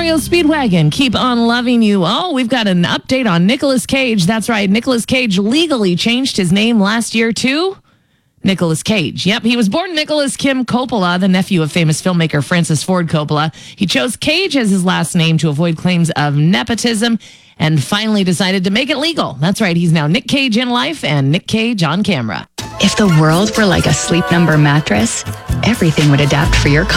REO Speedwagon, keep on loving you. Oh, we've got an update on Nicolas Cage. That's right. Nicolas Cage legally changed his name last year to Nicolas Cage. Yep, he was born Nicholas Kim Coppola, the nephew of famous filmmaker Francis Ford Coppola. He chose Cage as his last name to avoid claims of nepotism and finally decided to make it legal. That's right. He's now Nick Cage in life and Nick Cage on camera. If the world were like a Sleep Number mattress, everything would adapt for your